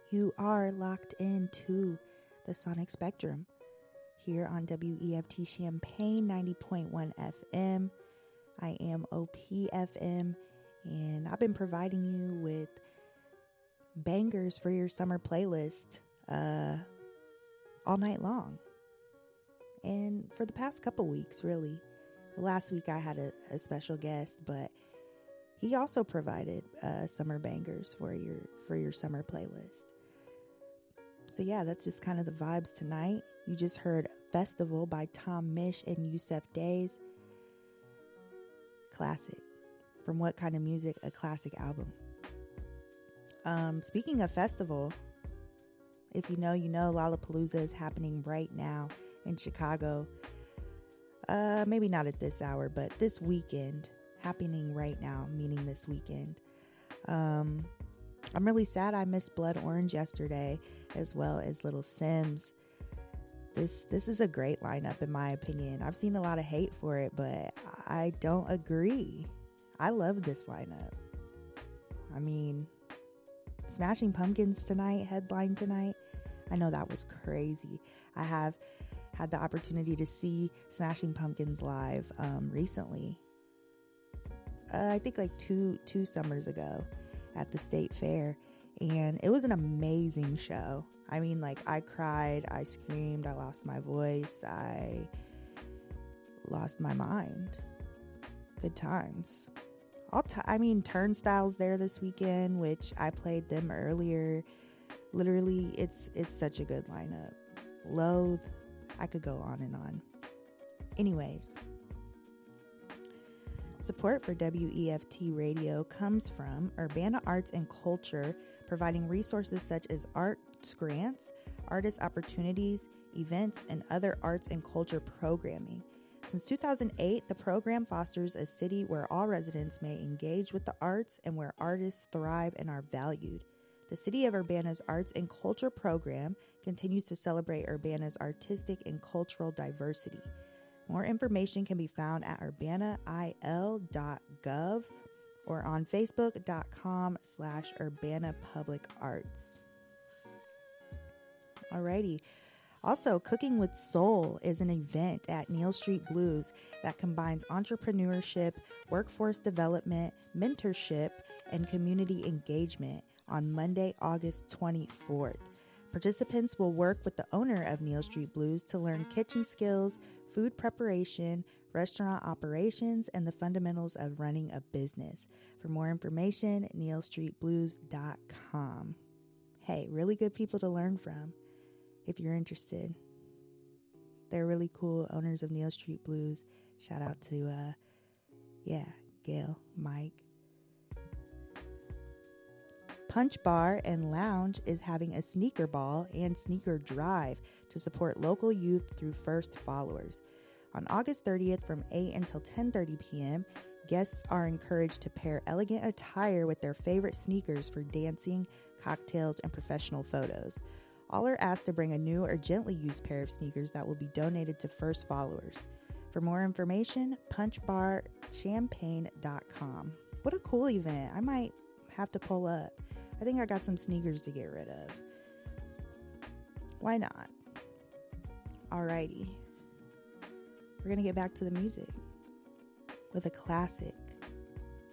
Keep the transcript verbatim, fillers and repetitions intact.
You are locked into the Sonic Spectrum here on W E F T Champaign ninety point one F M. I am O P F M, and I've been providing you with bangers for your summer playlist uh, all night long. And for the past couple weeks, really. Last week I had a, a special guest, but he also provided uh, summer bangers for your for your summer playlist. So yeah, that's just kind of the vibes tonight. You just heard Festival by Tom Misch and Yusef Days. Classic. From What Kind of Music? A classic album. Um, speaking of festival, if you know, you know, Lollapalooza is happening right now in Chicago. Uh, maybe not at this hour, but this weekend. Happening right now, meaning this weekend. Um, I'm really sad I missed Blood Orange yesterday, as well as Little Sims. This this is a great lineup, in my opinion. I've seen a lot of hate for it, but I don't agree. I love this lineup. I mean, Smashing Pumpkins tonight, headline tonight. I know that was crazy. I have had the opportunity to see Smashing Pumpkins live um, recently. Uh, I think like two two summers ago at the State Fair, and it was an amazing show. I mean, like, I cried, I screamed, I lost my voice, I lost my mind. Good times. All t- I mean, Turnstile's there this weekend, which I played them earlier. Literally, it's it's such a good lineup. Loathe, I could go on and on. Anyways, support for W E F T Radio comes from Urbana Arts and Culture, providing resources such as arts grants, artist opportunities, events, and other arts and culture programming. Since two thousand eight, the program fosters a city where all residents may engage with the arts and where artists thrive and are valued. The City of Urbana's Arts and Culture program continues to celebrate Urbana's artistic and cultural diversity. More information can be found at urbana I L dot gov or on facebook.com slash Urbana Public Arts. Alrighty. Also, Cooking with Soul is an event at Neal Street Blues that combines entrepreneurship, workforce development, mentorship, and community engagement on Monday, August twenty-fourth. Participants will work with the owner of Neal Street Blues to learn kitchen skills, food preparation, restaurant operations, and the fundamentals of running a business. For more information, neal street blues dot com. Hey, really good people to learn from if you're interested. They're really cool owners of Neal Street Blues. Shout out to, uh, yeah, Gail, Mike. Punch Bar and Lounge is having a sneaker ball and sneaker drive to support local youth through First Followers. On August thirtieth from eight until ten thirty p.m., guests are encouraged to pair elegant attire with their favorite sneakers for dancing, cocktails, and professional photos. All are asked to bring a new or gently used pair of sneakers that will be donated to First Followers. For more information, punch bar champaign dot com. What a cool event. I might have to pull up. I think I got some sneakers to get rid of. Why not? Alrighty. We're going to get back to the music with a classic